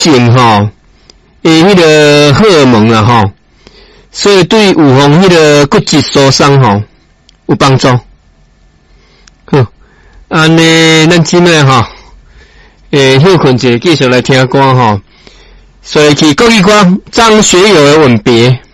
性吼，迄个荷尔蒙啦吼，所以对预防迄个骨质疏松吼有帮助。好，安尼咱今日吼，休困者继续来听歌吼，所以去国语歌张学友的吻别。